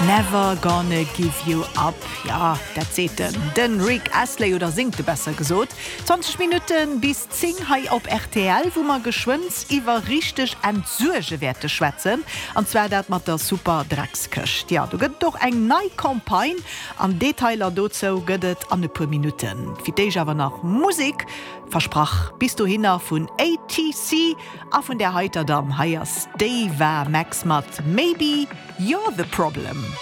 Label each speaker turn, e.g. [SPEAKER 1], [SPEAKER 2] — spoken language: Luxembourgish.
[SPEAKER 1] Never gonna give you up. Ja, dat seht den Rick Astley oder singt besser gesot. 20 Minuten bis 10 hai op RTL, wo man geschwunz iwwer richtig Entsurgewerte schwätzen. Und zwar dat mat der super Drecksköcht. Ja, du gëtt doch eng nei Kampagne. Am Detailer dozo gëtt an e paar Minuten. Fi deich awer nach Musik. Versprach, bist du hinner vun ATC a vun der Heiterdam heiers Dave Max mat Maybe You're the Problem.